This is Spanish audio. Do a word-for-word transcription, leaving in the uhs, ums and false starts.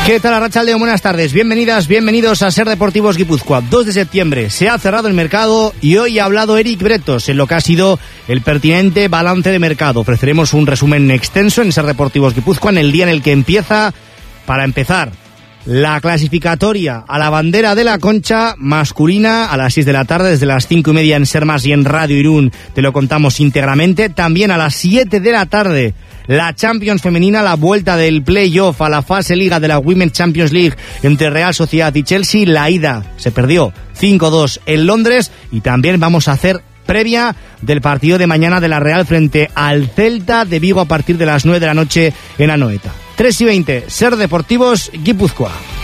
¿Qué tal, Arratsaldeon? Buenas tardes, bienvenidas, bienvenidos a Ser Deportivos Guipúzcoa. dos de septiembre, se ha cerrado el mercado y hoy ha hablado Eric Bretos en lo que ha sido el pertinente balance de mercado. Ofreceremos un resumen extenso en Ser Deportivos Guipúzcoa en el día en el que empieza, para empezar, la clasificatoria a la bandera de la Concha masculina a las seis de la tarde, desde las cinco y media en Ser Más y en Radio Irún te lo contamos íntegramente. También a las siete de la tarde la Champions femenina, la vuelta del playoff a la fase liga de la Women's Champions League entre Real Sociedad y Chelsea. La ida se perdió cinco dos en Londres y también vamos a hacer previa del partido de mañana de la Real frente al Celta de Vigo a partir de las nueve de la noche en Anoeta. tres y veinte, Ser Deportivos Guipúzcoa.